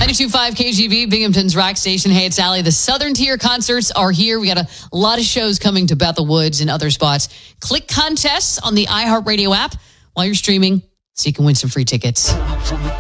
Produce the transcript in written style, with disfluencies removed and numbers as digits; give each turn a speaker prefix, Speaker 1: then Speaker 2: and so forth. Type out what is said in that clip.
Speaker 1: 92.5 KGB, Binghamton's rock station. Hey, it's Allie. The Southern Tier concerts are here. We got a lot of shows coming to Bethel Woods and other spots. Click contests on the iHeartRadio app while you're streaming so you can win some free tickets.